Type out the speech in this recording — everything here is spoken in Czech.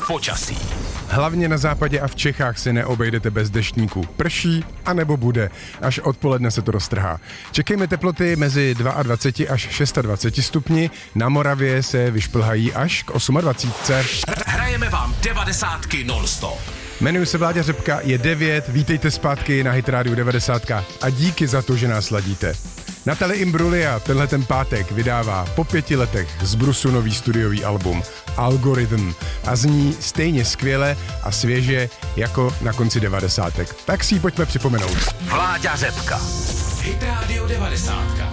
počasí. Hlavně na západě a v Čechách se neobejdete bez deštníku. Prší anebo bude. Až odpoledne se to roztrhá. Čekejme teploty mezi 22 až 26 stupni. Na Moravě se vyšplhají až k 28. Hrajeme vám 90 non-stop. Jmenuji se Vláďa Řepka, je 9, vítejte zpátky na Hit Radio 90 a díky za to, že nás ladíte. Natalie Imbruglia tenhle ten pátek vydává po 5 letech z brusu nový studiový album Algorithm a zní stejně skvěle a svěže jako na konci 90. Tak si ji pojďme připomenout. Vláďa Řepka. Hit Radio 90.